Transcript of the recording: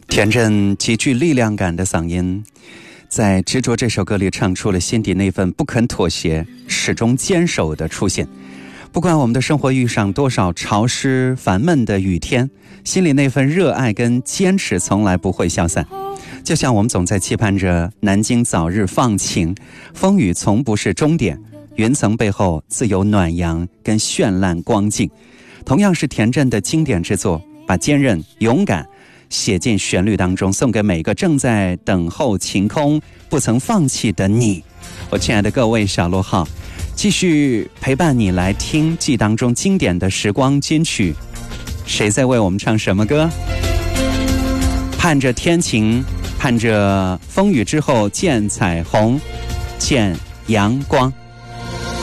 田震极具力量感的嗓音，在《执着》这首歌里唱出了心底那份不肯妥协、始终坚守的出现。不管我们的生活遇上多少潮湿烦闷的雨天，心里那份热爱跟坚持从来不会消散。就像我们总在期盼着南京早日放晴，风雨从不是终点，云层背后自有暖阳跟绚烂光景。同样是田震的经典之作，把坚韧勇敢写进旋律当中，送给每个正在等候晴空不曾放弃的你。我亲爱的各位小螺号，继续陪伴你来听记忆当中经典的时光金曲。谁在为我们唱什么歌？盼着天晴，盼着风雨之后见彩虹，见阳光。